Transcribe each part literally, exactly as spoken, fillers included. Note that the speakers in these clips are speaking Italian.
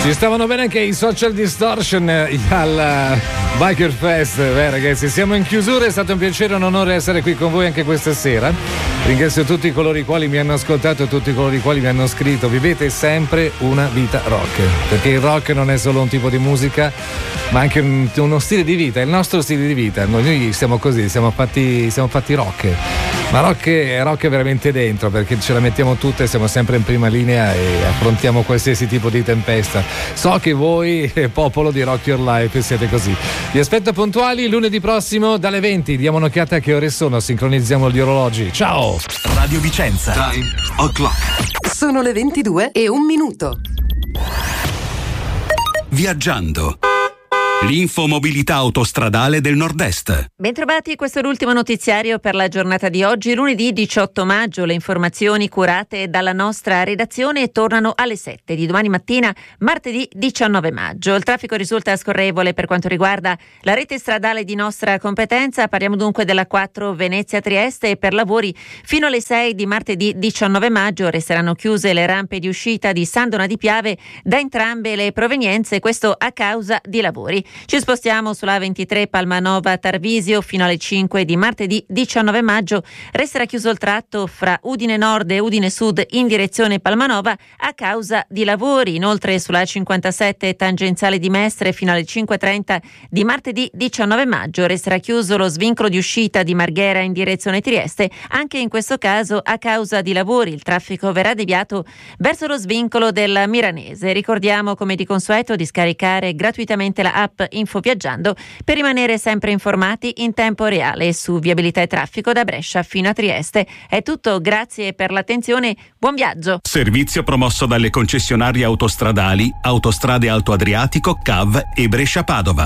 Ci stavano bene anche i Social Distortion al Biker Fest. Beh, ragazzi, siamo in chiusura, è stato un piacere e un onore essere qui con voi anche questa sera. Ringrazio tutti coloro i quali mi hanno ascoltato e tutti coloro i quali mi hanno scritto. Vivete sempre una vita rock, perché il rock non è solo un tipo di musica, ma anche un, uno stile di vita, è il nostro stile di vita. Noi siamo così, siamo fatti, siamo fatti rock. Ma rock è, rock è veramente dentro, perché ce la mettiamo tutte, siamo sempre in prima linea e affrontiamo qualsiasi tipo di tempesta. So che voi, popolo di Rock Your Life, siete così. Vi aspetto puntuali lunedì prossimo dalle venti. Diamo un'occhiata a che ore sono, sincronizziamo gli orologi. Ciao! Radio Vicenza. Time o'clock. Sono le ventidue e un minuto. Viaggiando. L'infomobilità autostradale del Nord-Est. Bentrovati, questo è l'ultimo notiziario per la giornata di oggi, lunedì diciotto maggio. Le informazioni curate dalla nostra redazione tornano alle sette di domani mattina, martedì diciannove maggio. Il traffico risulta scorrevole per quanto riguarda la rete stradale di nostra competenza. Parliamo dunque della quattro Venezia-Trieste e per lavori fino alle sei di martedì diciannove maggio resteranno chiuse le rampe di uscita di Sandona di Piave da entrambe le provenienze, questo a causa di lavori. Ci spostiamo sulla A ventitré Palmanova Tarvisio fino alle cinque di martedì diciannove maggio. Resterà chiuso il tratto fra Udine Nord e Udine Sud in direzione Palmanova a causa di lavori. Inoltre sulla A cinquantasette tangenziale di Mestre fino alle cinque e trenta di martedì diciannove maggio resterà chiuso lo svincolo di uscita di Marghera in direzione Trieste. Anche in questo caso a causa di lavori il traffico verrà deviato verso lo svincolo del Miranese. Ricordiamo come di consueto di scaricare gratuitamente la app Info Viaggiando per rimanere sempre informati in tempo reale su viabilità e traffico da Brescia fino a Trieste. È tutto, grazie per l'attenzione, buon viaggio. Servizio promosso dalle concessionarie autostradali Autostrade Alto Adriatico, C A V e Brescia Padova.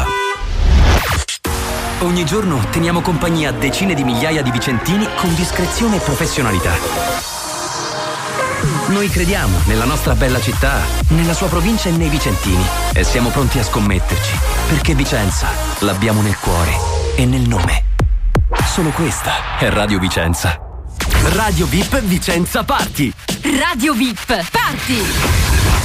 Ogni giorno teniamo compagnia a decine di migliaia di vicentini con discrezione e professionalità. Noi crediamo nella nostra bella città, nella sua provincia e nei vicentini e siamo pronti a scommetterci, perché Vicenza l'abbiamo nel cuore e nel nome. Solo questa è Radio Vicenza. Radio V I P Vicenza Party. Radio V I P Party.